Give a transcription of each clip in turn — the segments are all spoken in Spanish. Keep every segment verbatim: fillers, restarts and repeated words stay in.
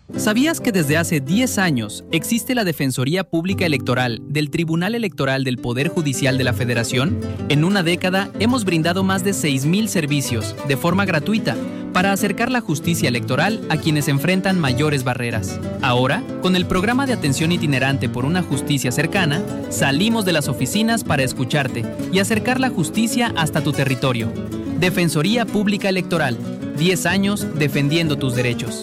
¿Sabías que desde hace diez años existe la Defensoría Pública Electoral del Tribunal Electoral del Poder Judicial de la Federación? En una década hemos brindado más de seis mil servicios de forma gratuita para acercar la justicia electoral a quienes enfrentan mayores barreras. Ahora, con el programa de atención itinerante por una justicia cercana, salimos de las oficinas para escucharte y acercar la justicia hasta tu territorio. Defensoría Pública Electoral, diez años defendiendo tus derechos.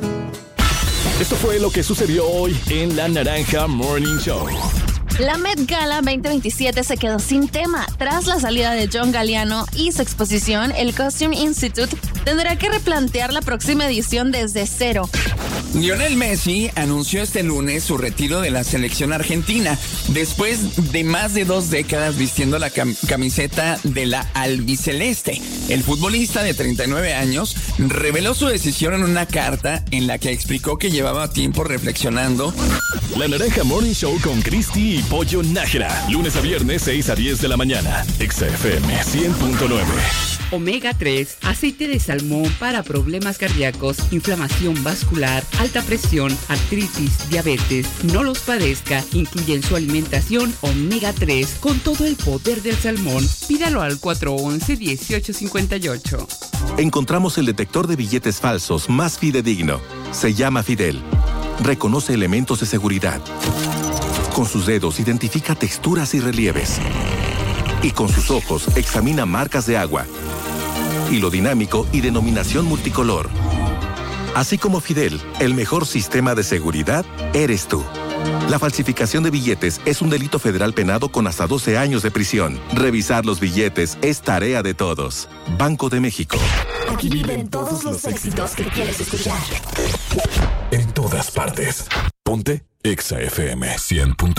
Esto fue lo que sucedió hoy en La Naranja Morning Show. La Met Gala veinte veintisiete se quedó sin tema. Tras la salida de John Galliano y su exposición, el Costume Institute tendrá que replantear la próxima edición desde cero. Lionel Messi anunció este lunes su retiro de la selección argentina, después de más de dos décadas vistiendo la cam- camiseta de la albiceleste. El futbolista de treinta y nueve años reveló su decisión en una carta en la que explicó que llevaba tiempo reflexionando. La Naranja Morning Show con Cristi y Pollo Nájera, lunes a viernes seis a diez de la mañana, Exa F M cien punto nueve. Omega tres, aceite de salmón para problemas cardíacos, inflamación vascular, alta presión, artritis, diabetes. No los padezca, incluye en su alimentación Omega tres con todo el poder del salmón. Pídalo al cuatro once, dieciocho cincuenta y ocho. Encontramos el detector de billetes falsos más fidedigno. Se llama Fidel. Reconoce elementos de seguridad. Con sus dedos identifica texturas y relieves. Y con sus ojos examina marcas de agua. Hilo dinámico y denominación multicolor. Así como Fidel, el mejor sistema de seguridad eres tú. La falsificación de billetes es un delito federal penado con hasta doce años de prisión. Revisar los billetes es tarea de todos. Banco de México. Aquí viven todos los éxitos que quieres escuchar. En todas partes. Ponte Exa F M cien punto nueve.